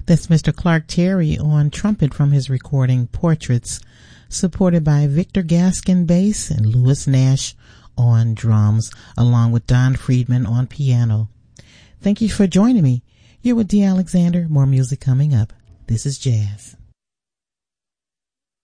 That's Mr. Clark Terry on trumpet from his recording Portraits, supported by Victor Gaskin bass and Louis Nash on drums, along with Don Friedman on piano. Thank you for joining me. You're with Dee Alexander. More music coming up. This is Jazz.